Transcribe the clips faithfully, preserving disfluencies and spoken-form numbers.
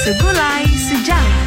Segulai Sejarah.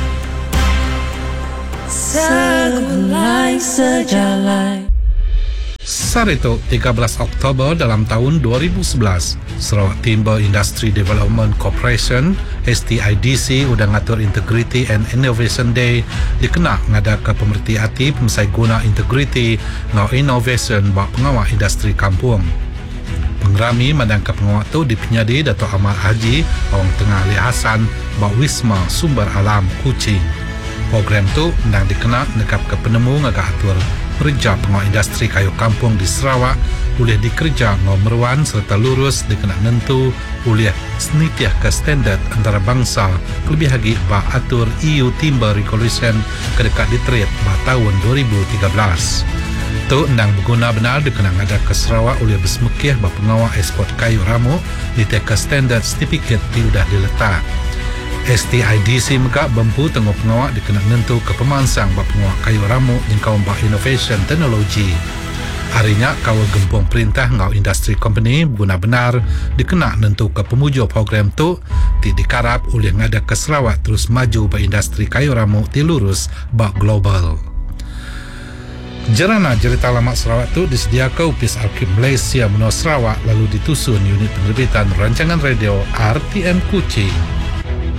Segulai Sejarah. Sarito, tiga belas Oktober dalam tahun dua ribu sebelas, Sarawak Timber Industry Development Corporation S T I D C udah ngatur Integrity and Innovation Day dikena ngada ke pemerhati hati pemsai guna integrity ngau innovation bak pengawal industri kampung. Pengerami madang ke pengawal tu dipenyadi Dato' Amal Haji orang tengah Ali Hassan bak Wisma Sumber Alam Kuching. Program tu mendang dikena nekap ke penemu ngagak atur kerja pengawal industri kayu kampung di Sarawak boleh dikerja ngau meruan serta lurus dikena nentu boleh senitiah ke standard antara bangsa lebih lagi bah atur E U Timber Regulation kedekat diterip bah tahun dua ribu tiga belas. Tu endang berguna benar dikena ada ke Sarawak oleh bersemekih bah pengawal ekspor kayu ramuk di ke standard certificate di udah diletak. S T I D C megak bempu tengok pengawak dikena nentu ke pemansang bak pengawak kayu ramuk yang kau bak innovation teknologi. Harinya kau gempung perintah ngau industri company guna benar dikena nentu ke pemujuk program tu ti dikarap oleh ngada ke Sarawak terus maju bak industri kayu ramuk ti lurus bak global. Jerana cerita lama Sarawak tu disediakan Upis Arkib Malaysia Menua Sarawak lalu ditusun unit penerbitan rancangan radio R T M Kuching.